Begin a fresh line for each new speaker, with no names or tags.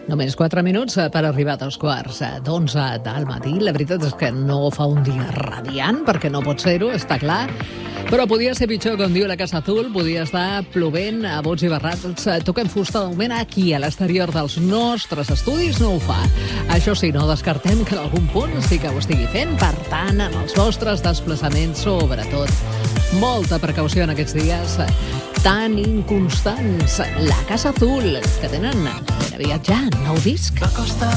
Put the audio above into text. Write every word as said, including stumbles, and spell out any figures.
Només quatre minuts per arribar a dos quarts d'onze del matí. La veritat és que no fa un dia radiant, perquè no pot ser-ho, està clar. Però podia ser pitjor, com diu la Casa Azul, podia estar plovent a bots i barrats. Toquem fusta de moment aquí, a l'exterior dels nostres estudis, no ho fa. Això sí, no descartem que en algun punt sí que ho estigui fent. Per tant, en els vostres desplaçaments, sobretot, molta precaució en aquests dies tan inconstants. La Casa Azul, que tenen per a viatjar, nou disc.